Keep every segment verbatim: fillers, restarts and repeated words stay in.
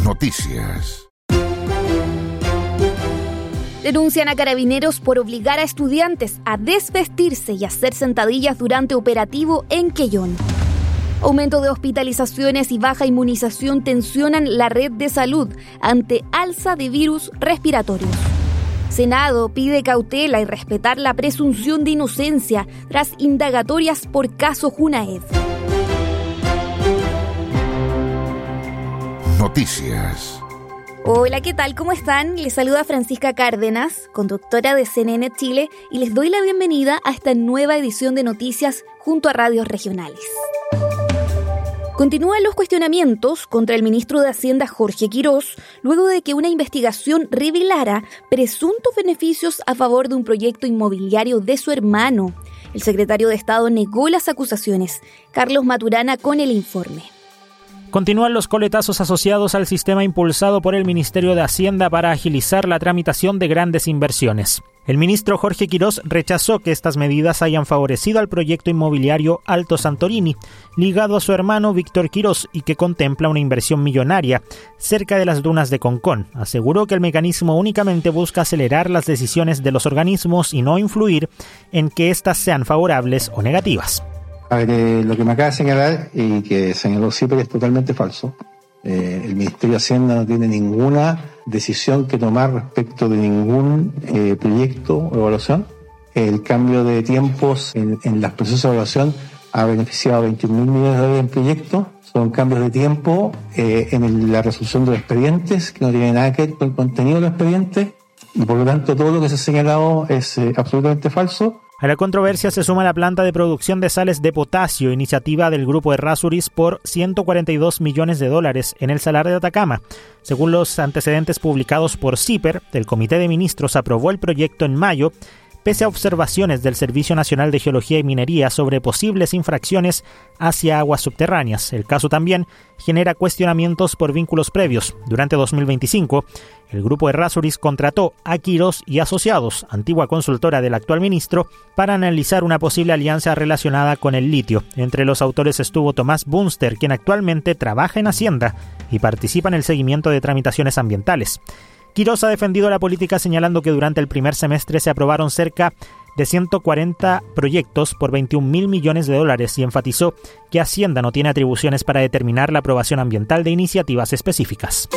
Noticias. Denuncian a Carabineros por obligar a estudiantes a desvestirse y hacer sentadillas durante operativo en Quellón. Aumento de hospitalizaciones y baja inmunización tensionan la red de salud ante alza de virus respiratorios. Senado pide cautela y respetar la presunción de inocencia tras indagatorias por caso Junaed. Noticias. Hola, ¿qué tal? ¿Cómo están? Les saluda Francisca Cárdenas, conductora de C N N Chile, y les doy la bienvenida a esta nueva edición de Noticias junto a radios regionales. Continúan los cuestionamientos contra el ministro de Hacienda Jorge Quirós, luego de que una investigación revelara presuntos beneficios a favor de un proyecto inmobiliario de su hermano. El secretario de Estado negó las acusaciones. Carlos Maturana con el informe. Continúan los coletazos asociados al sistema impulsado por el Ministerio de Hacienda para agilizar la tramitación de grandes inversiones. El ministro Jorge Quirós rechazó que estas medidas hayan favorecido al proyecto inmobiliario Alto Santorini, ligado a su hermano Víctor Quirós y que contempla una inversión millonaria cerca de las dunas de Concón. Aseguró que el mecanismo únicamente busca acelerar las decisiones de los organismos y no influir en que éstas sean favorables o negativas. A ver, eh, lo que me acaba de señalar y que señaló Zipper es totalmente falso. Eh, el Ministerio de Hacienda no tiene ninguna decisión que tomar respecto de ningún eh, proyecto o evaluación. El cambio de tiempos en, en los procesos de evaluación ha beneficiado a veintiún mil millones de dólares en proyectos. Son cambios de tiempo eh, en el, la resolución de los expedientes, que no tiene nada que ver con el contenido de los expedientes, y por lo tanto todo lo que se ha señalado es eh, absolutamente falso. A la controversia se suma la planta de producción de sales de potasio, iniciativa del grupo Errázuriz por ciento cuarenta y dos millones de dólares en el Salar de Atacama. Según los antecedentes publicados por Zipper, el Comité de Ministros aprobó el proyecto en mayo, pese a observaciones del Servicio Nacional de Geología y Minería sobre posibles infracciones hacia aguas subterráneas. El caso también genera cuestionamientos por vínculos previos. Durante dos mil veinticinco, el grupo Errázuriz contrató a Quirós y Asociados, antigua consultora del actual ministro, para analizar una posible alianza relacionada con el litio. Entre los autores estuvo Tomás Bunster, quien actualmente trabaja en Hacienda y participa en el seguimiento de tramitaciones ambientales. Quirós ha defendido la política señalando que durante el primer semestre se aprobaron cerca de ciento cuarenta proyectos por veintiún mil millones de dólares y enfatizó que Hacienda no tiene atribuciones para determinar la aprobación ambiental de iniciativas específicas.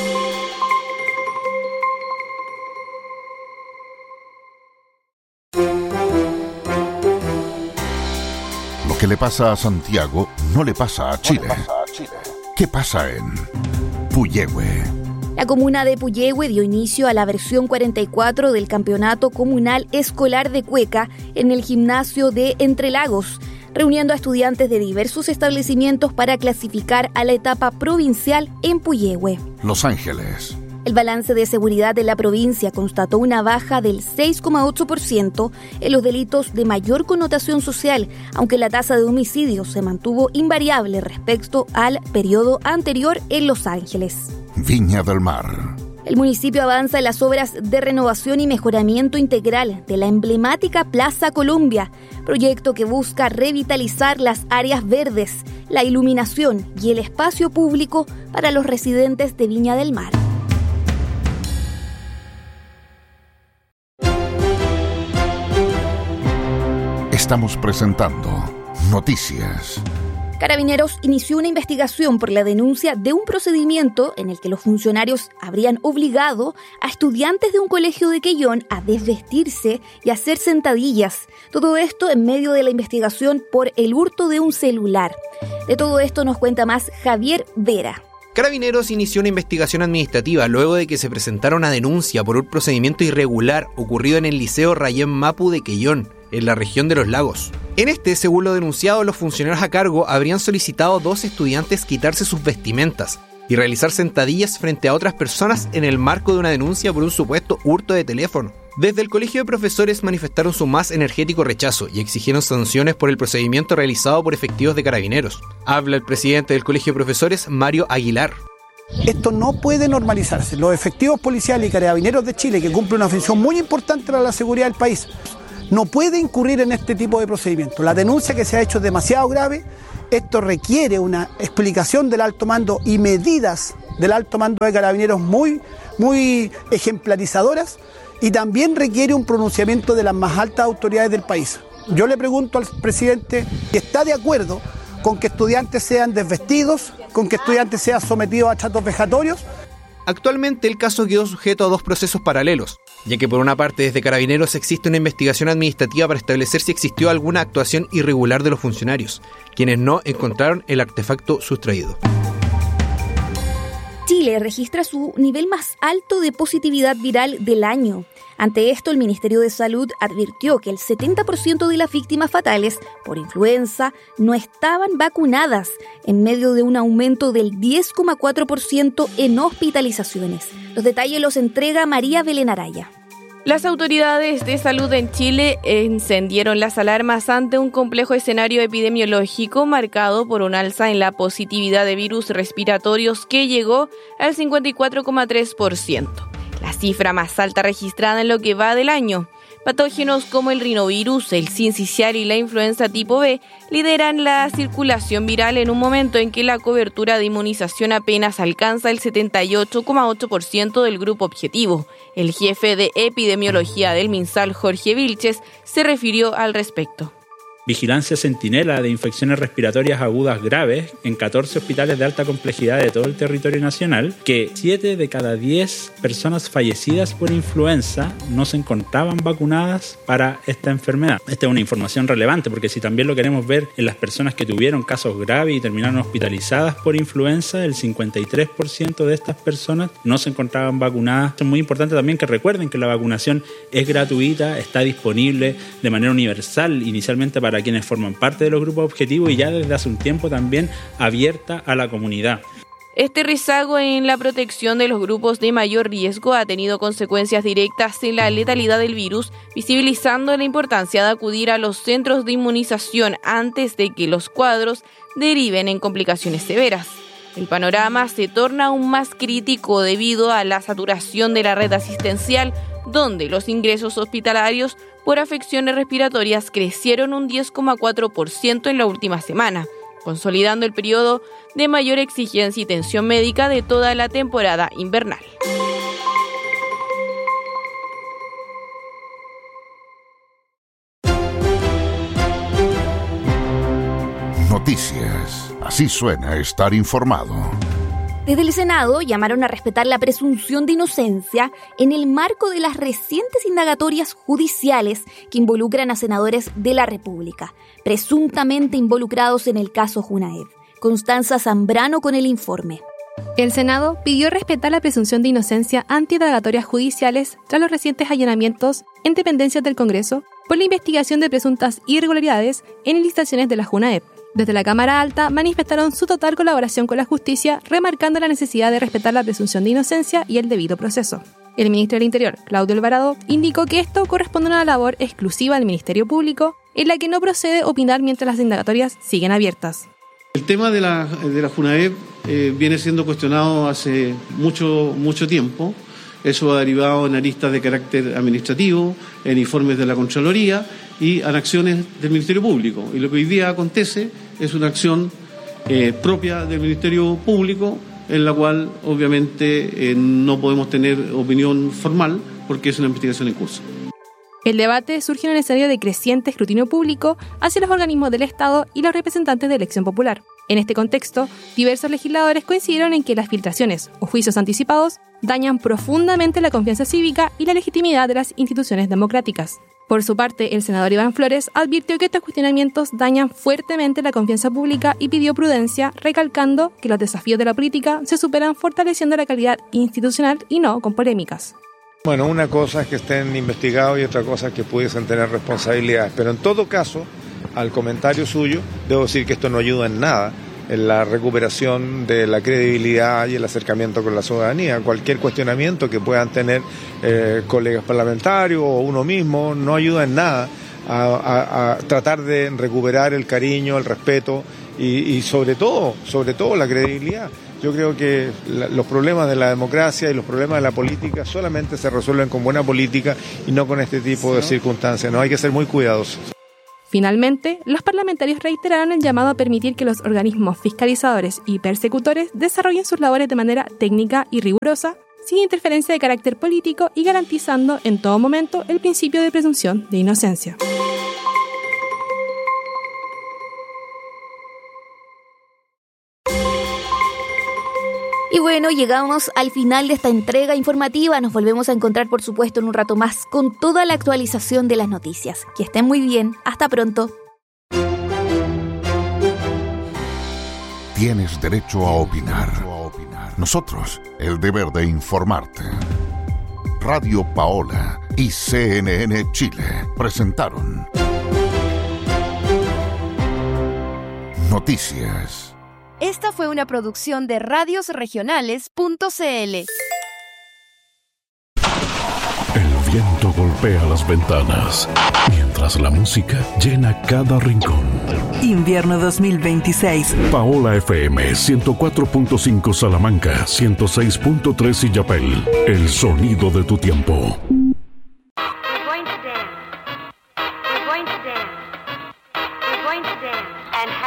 Lo que le pasa a Santiago no le pasa a Chile. ¿Qué pasa en Puyehue? La comuna de Puyehue dio inicio a la versión cuarenta y cuatro del Campeonato Comunal Escolar de Cueca en el gimnasio de Entre Lagos, reuniendo a estudiantes de diversos establecimientos para clasificar a la etapa provincial en Puyehue. Los Ángeles. El balance de seguridad de la provincia constató una baja del seis coma ocho por ciento en los delitos de mayor connotación social, aunque la tasa de homicidios se mantuvo invariable respecto al periodo anterior en Los Ángeles. Viña del Mar. El municipio avanza en las obras de renovación y mejoramiento integral de la emblemática Plaza Colombia, proyecto que busca revitalizar las áreas verdes, la iluminación y el espacio público para los residentes de Viña del Mar. Estamos presentando Noticias. Carabineros inició una investigación por la denuncia de un procedimiento en el que los funcionarios habrían obligado a estudiantes de un colegio de Quellón a desvestirse y hacer sentadillas. Todo esto en medio de la investigación por el hurto de un celular. De todo esto nos cuenta más Javier Vera. Carabineros inició una investigación administrativa luego de que se presentara una denuncia por un procedimiento irregular ocurrido en el Liceo Rayén Mapu de Quellón, en la región de Los Lagos. En este, según lo denunciado, los funcionarios a cargo habrían solicitado a dos estudiantes quitarse sus vestimentas y realizar sentadillas frente a otras personas en el marco de una denuncia por un supuesto hurto de teléfono. Desde el Colegio de Profesores manifestaron su más energético rechazo y exigieron sanciones por el procedimiento realizado por efectivos de Carabineros. Habla el presidente del Colegio de Profesores, Mario Aguilar. Esto no puede normalizarse. Los efectivos policiales y Carabineros de Chile, que cumplen una función muy importante para la seguridad del país, no puede incurrir en este tipo de procedimientos. La denuncia que se ha hecho es demasiado grave. Esto requiere una explicación del alto mando y medidas del alto mando de Carabineros muy, muy ejemplarizadoras y también requiere un pronunciamiento de las más altas autoridades del país. Yo le pregunto al presidente si está de acuerdo con que estudiantes sean desvestidos, con que estudiantes sean sometidos a tratos vejatorios. Actualmente el caso quedó sujeto a dos procesos paralelos, ya que por una parte desde Carabineros existe una investigación administrativa para establecer si existió alguna actuación irregular de los funcionarios, quienes no encontraron el artefacto sustraído. Chile registra su nivel más alto de positividad viral del año. Ante esto, el Ministerio de Salud advirtió que el setenta por ciento de las víctimas fatales por influenza no estaban vacunadas, en medio de un aumento del diez coma cuatro por ciento en hospitalizaciones. Los detalles los entrega María Belén Araya. Las autoridades de salud en Chile encendieron las alarmas ante un complejo escenario epidemiológico marcado por un alza en la positividad de virus respiratorios que llegó al cincuenta y cuatro coma tres por ciento, la cifra más alta registrada en lo que va del año. Patógenos como el rinovirus, el sincicial y la influenza tipo B lideran la circulación viral en un momento en que la cobertura de inmunización apenas alcanza el setenta y ocho coma ocho por ciento del grupo objetivo. El jefe de epidemiología del MinSal, Jorge Vilches, se refirió al respecto. Vigilancia centinela de infecciones respiratorias agudas graves en catorce hospitales de alta complejidad de todo el territorio nacional, que siete de cada diez personas fallecidas por influenza no se encontraban vacunadas para esta enfermedad. Esta es una información relevante porque si también lo queremos ver en las personas que tuvieron casos graves y terminaron hospitalizadas por influenza, el cincuenta y tres por ciento de estas personas no se encontraban vacunadas. Es muy importante también que recuerden que la vacunación es gratuita, está disponible de manera universal inicialmente para quienes forman parte de los grupos objetivos y ya desde hace un tiempo también abierta a la comunidad. Este rezago en la protección de los grupos de mayor riesgo ha tenido consecuencias directas en la letalidad del virus, visibilizando la importancia de acudir a los centros de inmunización antes de que los cuadros deriven en complicaciones severas. El panorama se torna aún más crítico debido a la saturación de la red asistencial, donde los ingresos hospitalarios por afecciones respiratorias crecieron un diez coma cuatro por ciento en la última semana, consolidando el periodo de mayor exigencia y tensión médica de toda la temporada invernal. Noticias. Así suena estar informado. Desde el Senado llamaron a respetar la presunción de inocencia en el marco de las recientes indagatorias judiciales que involucran a senadores de la República, presuntamente involucrados en el caso Junaed. Constanza Zambrano con el informe. El Senado pidió respetar la presunción de inocencia ante indagatorias judiciales tras los recientes allanamientos en dependencias del Congreso por la investigación de presuntas irregularidades en licitaciones de la Junaed. Desde la Cámara Alta manifestaron su total colaboración con la justicia, remarcando la necesidad de respetar la presunción de inocencia y el debido proceso. El ministro del Interior, Claudio Alvarado, indicó que esto corresponde a una labor exclusiva del Ministerio Público, en la que no procede opinar mientras las indagatorias siguen abiertas. El tema de la, de la Junaed eh, viene siendo cuestionado hace mucho, mucho tiempo. Eso ha derivado en aristas de carácter administrativo, en informes de la Contraloría y en acciones del Ministerio Público. Y lo que hoy día acontece es una acción eh, propia del Ministerio Público, en la cual obviamente eh, no podemos tener opinión formal porque es una investigación en curso. El debate surge en un escenario de creciente escrutinio público hacia los organismos del Estado y los representantes de elección popular. En este contexto, diversos legisladores coincidieron en que las filtraciones o juicios anticipados dañan profundamente la confianza cívica y la legitimidad de las instituciones democráticas. Por su parte, el senador Iván Flores advirtió que estos cuestionamientos dañan fuertemente la confianza pública y pidió prudencia, recalcando que los desafíos de la política se superan fortaleciendo la calidad institucional y no con polémicas. Bueno, una cosa es que estén investigados y otra cosa es que pudiesen tener responsabilidades, pero en todo caso, al comentario suyo, debo decir que esto no ayuda en nada en la recuperación de la credibilidad y el acercamiento con la ciudadanía. Cualquier cuestionamiento que puedan tener eh, colegas parlamentarios o uno mismo no ayuda en nada a, a, a tratar de recuperar el cariño, el respeto y, y sobre todo, sobre todo la credibilidad. Yo creo que la, los problemas de la democracia y los problemas de la política solamente se resuelven con buena política y no con este tipo de circunstancias. No hay que ser muy cuidadosos. Finalmente, los parlamentarios reiteraron el llamado a permitir que los organismos fiscalizadores y persecutores desarrollen sus labores de manera técnica y rigurosa, sin interferencia de carácter político y garantizando en todo momento el principio de presunción de inocencia. Y bueno, llegamos al final de esta entrega informativa. Nos volvemos a encontrar, por supuesto, en un rato más con toda la actualización de las noticias. Que estén muy bien. Hasta pronto. Tienes derecho a opinar. Nosotros, el deber de informarte. Radio Paola y C N N Chile presentaron Noticias. Esta fue una producción de radios regionales punto c l. El viento golpea las ventanas, mientras la música llena cada rincón. Invierno dos mil veintiséis. Paola F M ciento cuatro punto cinco Salamanca, ciento seis punto tres Illapel. El sonido de tu tiempo. We're going to dance. We're going to dance. We're going to dance and have